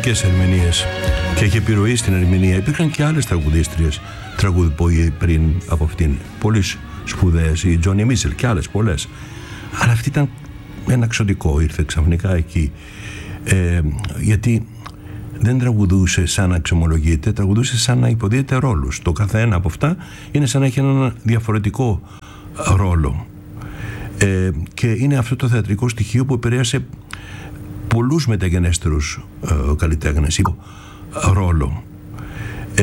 εξαιρετικές ερμηνείες και έχει επιρροή στην ερμηνεία. Υπήρχαν και άλλες τραγουδίστριες τραγουδοποιοί πριν από αυτήν, πολύ σπουδαίες, η Τζόνι Μίτσελ και άλλες πολλές. Αλλά αυτή ήταν ένα εξωτικό, ήρθε ξαφνικά εκεί. Γιατί δεν τραγουδούσε σαν να εξομολογείται, τραγουδούσε σαν να υποδίεται ρόλους. Το κάθε ένα από αυτά είναι σαν να έχει έναν διαφορετικό ρόλο. Και είναι αυτό το θεατρικό στοιχείο που επηρέασε πολλούς μεταγενέστερους καλλιτέχνες ρόλο.